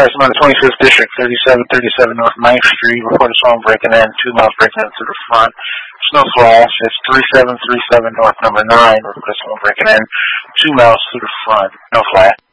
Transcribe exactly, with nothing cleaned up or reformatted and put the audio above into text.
Yes, I'm in the twenty-fifth District, thirty-seven thirty-seven North ninth Street. Reported someone breaking in, two miles breaking in to the front. There's no flash. It's thirty-seven thirty-seven North number nine. Reported someone breaking in, two miles to the front. No flash.